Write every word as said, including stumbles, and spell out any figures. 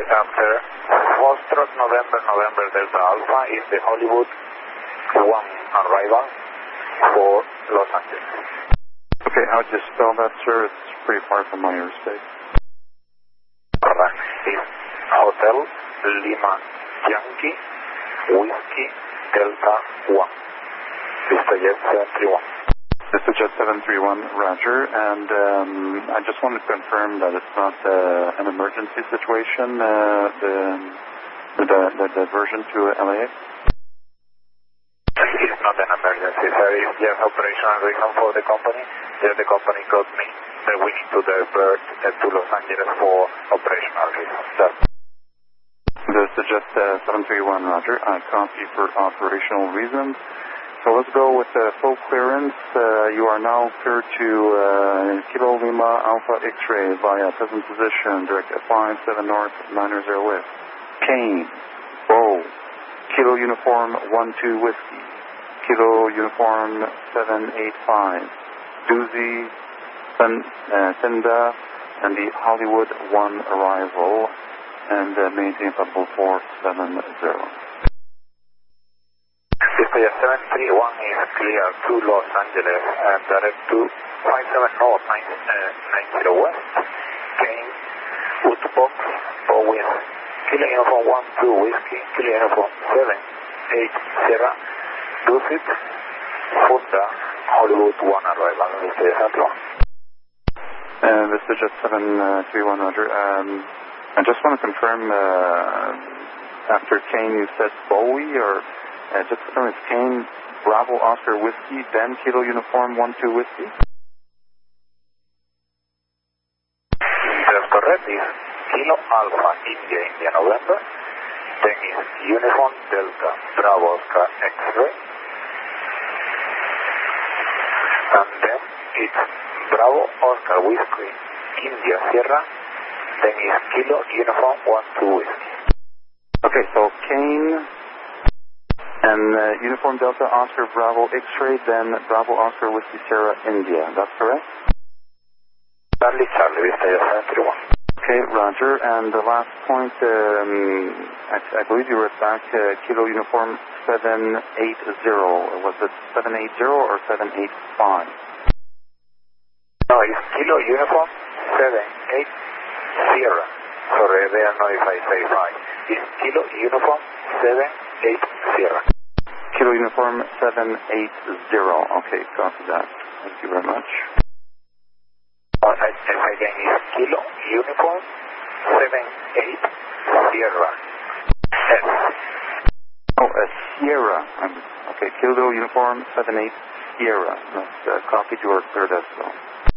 after Foxtrot November, November Delta Alpha is the Hollywood one arrival for Los Angeles. Okay, how would you spell that, sir? It's pretty far from my airspace. Correct. It's Hotel Lima Yankee Whiskey Delta one. Vista Jet seven three one. Vista Jet seven three one, roger. And um, I just wanted to confirm that it's not uh, an emergency situation, uh, the, the, the diversion to L A X? It's not an emergency, sir. It's just operational reason for the company. Just the company got me that we need to divert uh, to Los Angeles for operational reasons. That's This is just uh, seven three one, roger. I copy for operational reasons. So let's go with uh, full clearance. Uh, you are now cleared to uh, Kilo Lima Alpha X-ray via present position, direct F five seven North, niner zero West. Kane, Bo, Kilo Uniform one two Whiskey, Kilo Uniform seven eight five, Doozy, Sen, uh, Senda, and the Hollywood one arrival, and uh, maintain level four seven zero. Vista seven three one is clear to Los Angeles and direct to five seven North, niner West. Kane, Woodbox, Bowen, Kilo Uniform one two Whiskey, Kilo Uniform seven eight Sierra, Dusit, Honda, Hollywood one arrival. Vista seven three one. Uh, Vista Jet seven three one, roger. Um, I just want to confirm, uh, after Kane you said Bowie, or uh, just confirm it's Kane, Bravo Oscar Whiskey, then Kilo Uniform one two Whiskey? That's correct. It's Kilo Alpha India India November, then is Uniform Delta Bravo Oscar X-ray, and then it's Bravo Oscar Whiskey India Sierra, then is Kilo Uniform one two Whiskey. Okay, so Kane and uh, Uniform Delta Oscar Bravo X-ray, then Bravo Oscar Whiskey Sierra India. That's correct? Charlie Charlie, Vista seven three one. Okay, roger. And the last point, um, I, I believe you were back uh, Kilo Uniform seven eight zero. Was it seven eight zero or seven eight five? No, it's Kilo Uniform seven eight Sierra. Sorry, they are not if I say five. It's Kilo Uniform seven eight Sierra. Kilo Uniform seven eight zero. Okay, copy that. Thank you very much. Oh, I, again, it's Kilo Uniform seven eight Sierra. S. Oh, a Sierra. Um, okay, Kilo Uniform seven eight Sierra. That's uh, copied your third S.